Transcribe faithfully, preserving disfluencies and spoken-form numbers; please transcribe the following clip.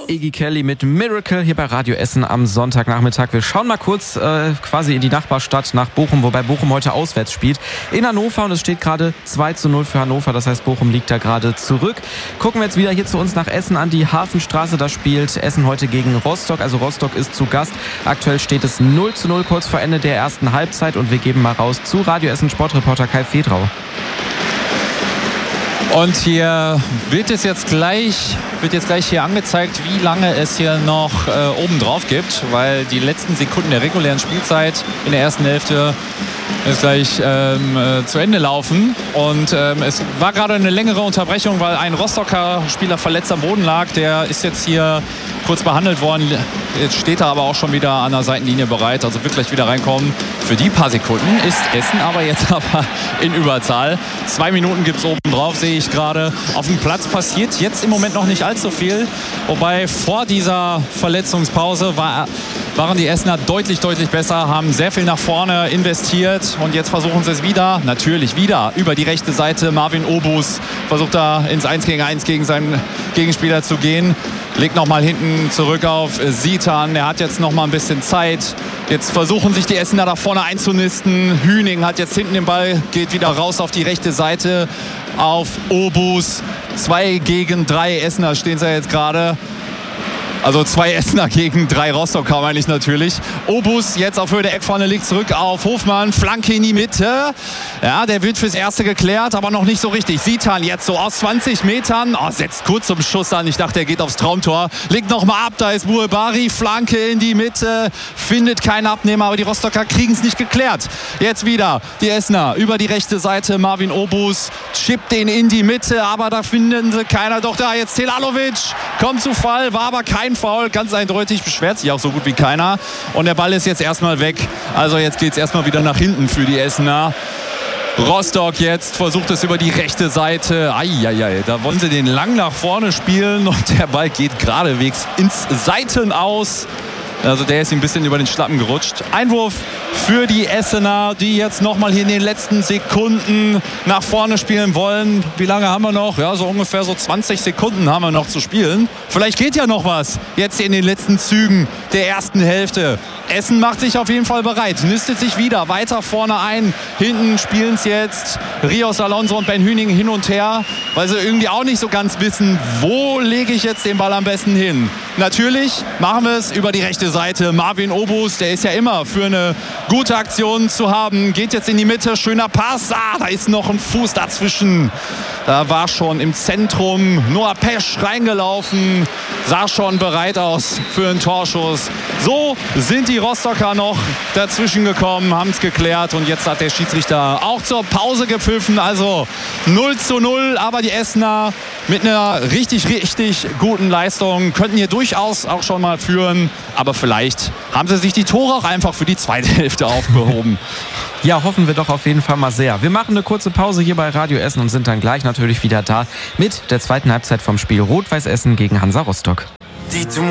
Iggy Kelly mit Miracle hier bei Radio Essen am Sonntagnachmittag. Wir schauen mal kurz äh, quasi in die Nachbarstadt nach Bochum, wobei Bochum heute auswärts spielt. In Hannover, und es steht gerade zwei zu null für Hannover. Das heißt, Bochum liegt da gerade zurück. Gucken wir jetzt wieder hier zu uns nach Essen an die Hafenstraße. Da spielt Essen heute gegen Rostock. Also Rostock ist zu Gast. Aktuell steht es null zu null kurz vor Ende der ersten Halbzeit. Und wir geben mal raus zu Radio Essen Sportreporter Kai Fedrau. Und hier wird es jetzt gleich, wird jetzt gleich hier angezeigt, wie lange es hier noch äh, oben drauf gibt, weil die letzten Sekunden der regulären Spielzeit in der ersten Hälfte ist gleich ähm, äh, zu Ende laufen. Und ähm, es war gerade eine längere Unterbrechung, weil ein Rostocker Spieler verletzt am Boden lag. Der ist jetzt hier kurz behandelt worden. Jetzt steht er aber auch schon wieder an der Seitenlinie bereit. Also wird gleich wieder reinkommen. Für die paar Sekunden ist Essen aber jetzt aber in Überzahl. Zwei Minuten gibt es oben drauf, sehe ich gerade. Auf dem Platz passiert jetzt im Moment noch nicht allzu viel. Wobei vor dieser Verletzungspause war, waren die Essener deutlich, deutlich besser, haben sehr viel nach vorne investiert. Und jetzt versuchen sie es wieder, natürlich wieder, über die rechte Seite. Marvin Obus versucht da ins eins gegen eins gegen seinen Gegenspieler zu gehen. Legt nochmal hinten zurück auf Sitan. Er hat jetzt noch mal ein bisschen Zeit. Jetzt versuchen sich die Essener da vorne einzunisten. Hüning hat jetzt hinten den Ball, geht wieder raus auf die rechte Seite auf Obus. Zwei gegen drei Essener stehen sie jetzt gerade. Also zwei Essener gegen drei Rostocker, meine ich natürlich. Obus jetzt auf Höhe der Eckfahne liegt zurück auf Hofmann. Flanke in die Mitte. Ja, der wird fürs Erste geklärt, aber noch nicht so richtig. Sitan jetzt so aus zwanzig Metern. Oh, setzt kurz zum Schuss an. Ich dachte, er geht aufs Traumtor. Legt nochmal ab. Da ist Buebari. Flanke in die Mitte. Findet keinen Abnehmer, aber die Rostocker kriegen es nicht geklärt. Jetzt wieder die Essener über die rechte Seite. Marvin Obus chippt den in die Mitte, aber da finden sie keiner. Doch da jetzt Telalovic. Kommt zu Fall, war aber kein Foul, ganz eindeutig, beschwert sich auch so gut wie keiner. Und der Ball ist jetzt erstmal weg. Also jetzt geht es erstmal wieder nach hinten für die Essener. Rostock jetzt versucht es über die rechte Seite. Eieiei, da wollen sie den lang nach vorne spielen und der Ball geht geradewegs ins Seitenaus. Also der ist ein bisschen über den Schlappen gerutscht. Einwurf für die Essener, die jetzt nochmal hier in den letzten Sekunden nach vorne spielen wollen. Wie lange haben wir noch? Ja, so ungefähr so zwanzig Sekunden haben wir noch zu spielen. Vielleicht geht ja noch was jetzt in den letzten Zügen der ersten Hälfte. Essen macht sich auf jeden Fall bereit, nistet sich wieder weiter vorne ein. Hinten spielen es jetzt Rios Alonso und Ben Hüning hin und her, weil sie irgendwie auch nicht so ganz wissen, wo lege ich jetzt den Ball am besten hin. Natürlich machen wir es über die rechte Seite. Marvin Obus, der ist ja immer für eine gute Aktion zu haben, geht jetzt in die Mitte, schöner Pass. Ah, da ist noch ein Fuß dazwischen. Da war schon im Zentrum Noah Pesch reingelaufen, sah schon bereit aus für einen Torschuss. So sind die Rostocker noch dazwischen gekommen, haben es geklärt und jetzt hat der Schiedsrichter auch zur Pause gepfiffen. Also null zu null, aber die Essener mit einer richtig, richtig guten Leistung könnten hier durchaus auch schon mal führen. Aber vielleicht haben sie sich die Tore auch einfach für die zweite Hälfte aufgehoben. Ja, hoffen wir doch auf jeden Fall mal sehr. Wir machen eine kurze Pause hier bei Radio Essen und sind dann gleich natürlich wieder da mit der zweiten Halbzeit vom Spiel Rot-Weiß Essen gegen Hansa Rostock.